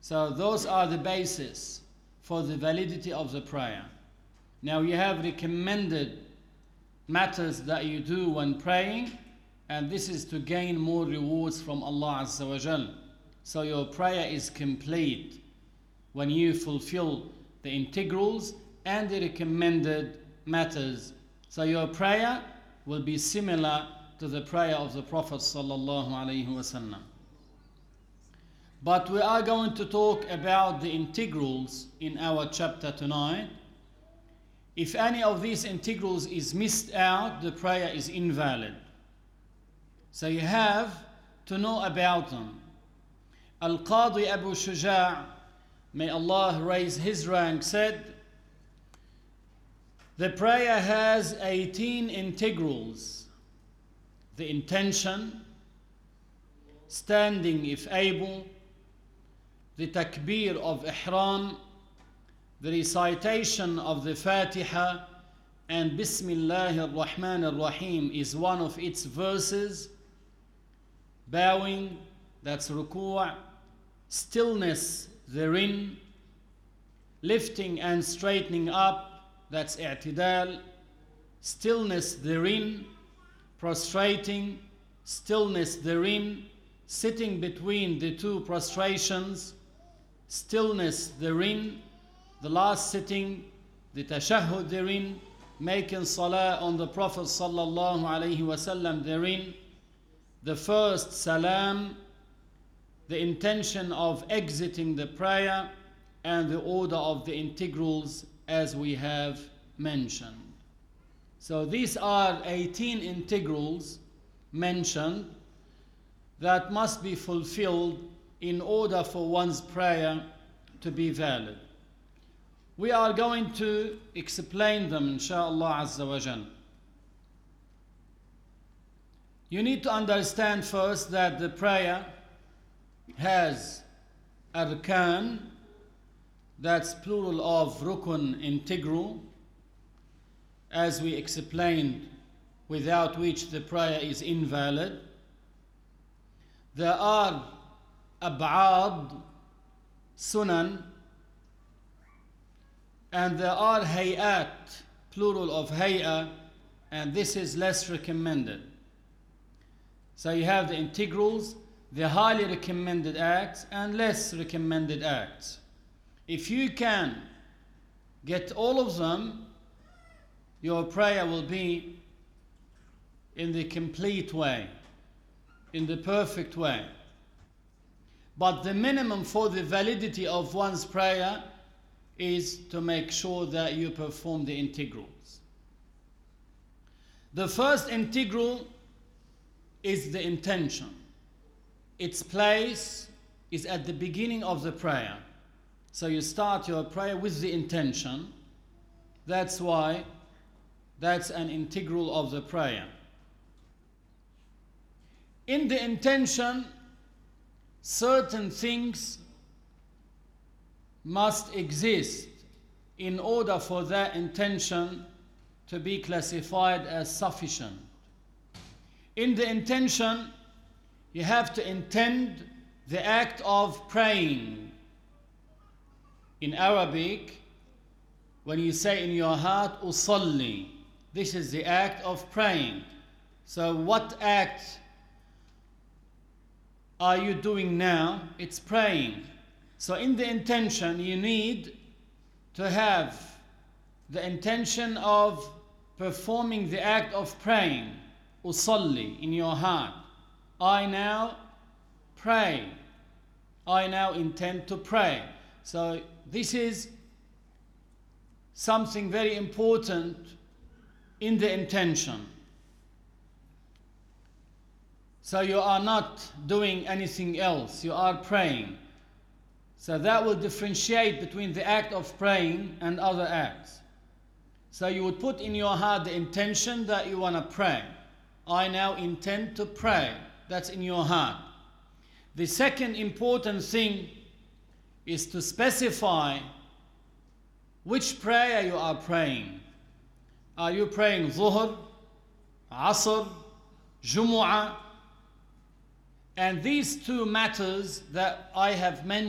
So those are the basis for the validity of the prayer. Now you have recommended matters that you do when praying, and this is to gain more rewards from Allah Azza wa Jal. So your prayer is complete when you fulfill the integrals and the recommended matters. So your prayer will be similar to the prayer of the Prophet sallallahu alaihi wasallam. But we are going to talk about the integrals in our chapter tonight. If any of these integrals is missed out, the prayer is invalid. So you have to know about them. Al-Qadi Abu Shuja', may Allah raise his rank, said, the prayer has 18 integrals. The intention, standing if able, the takbir of ihram, the recitation of the Fatiha, and Bismillah ar-Rahman ar-Rahim is one of its verses. Bowing, that's ruku', stillness therein, lifting and straightening up, that's i'tidal, stillness therein, prostrating, stillness therein, sitting between the two prostrations, stillness therein, the last sitting, the tashahhud therein, making salah on the Prophet sallallahu alaihi wasallam therein, the first salam, the intention of exiting the prayer, and the order of the integrals as we have mentioned. So these are 18 integrals mentioned that must be fulfilled in order for one's prayer to be valid. We are going to explain them, inshaAllah Azza wa Jal. You need to understand first that the prayer has arkan, that's plural of rukun, integral, as we explained, without which the prayer is invalid. There are ab'ad, sunan, and there are hayat, plural of hay'a, and this is less recommended. So you have the integrals, the highly recommended acts, and less recommended acts. If you can get all of them, your prayer will be in the complete way, in the perfect way. But the minimum for the validity of one's prayer is to make sure that you perform the integrals. The first integral is the intention. Its place is at the beginning of the prayer. So you start your prayer with the intention. That's why that's an integral of the prayer. In the intention, certain things must exist in order for that intention to be classified as sufficient. In the intention, you have to intend the act of praying. In Arabic, when you say in your heart, usalli, this is the act of praying. So what act are you doing now? It's praying. So in the intention, you need to have the intention of performing the act of praying, usalli, in your heart. I now pray. I now intend to pray. So this is something very important in the intention. So you are not doing anything else, you are praying. So that will differentiate between the act of praying and other acts. So you would put in your heart the intention that you want to pray. I now intend to pray. That's in your heart. The second important thing is to specify which prayer you are praying. Are you praying Dhuhr, Asr, Jumu'ah? And these two matters that I have mentioned